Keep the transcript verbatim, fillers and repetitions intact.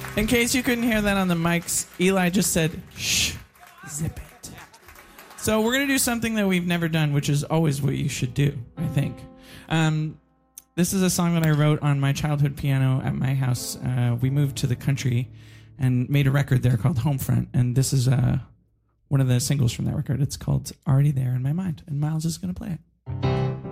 In case you couldn't hear that on the mics, Eli just said, shh, zip it. So we're going to do something that we've never done, which is always what you should do, I think. Um, this is a song that I wrote on my childhood piano at my house. Uh, we moved to the country and made a record there called Homefront. And this is uh, one of the singles from that record. It's called Already There in My Mind. And Miles is going to play it.